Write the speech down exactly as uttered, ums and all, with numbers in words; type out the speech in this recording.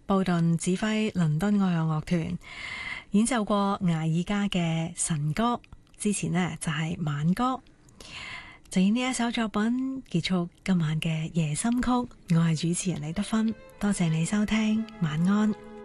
布頓指揮倫敦愛樂樂團演奏過艾爾加嘅神歌，之前呢就係晚歌，就以呢一首作品結束今晚嘅夜心曲。我係主持人李德芬，多謝你收聽，晚安。